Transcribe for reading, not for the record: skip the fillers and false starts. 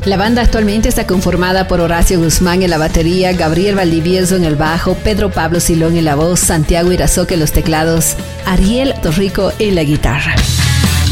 La banda actualmente está conformada por Horacio Guzmán en la batería, Gabriel Valdivieso en el bajo, Pedro Pablo Silón en la voz, Santiago Irazoque en los teclados, Ariel Torrico en la guitarra.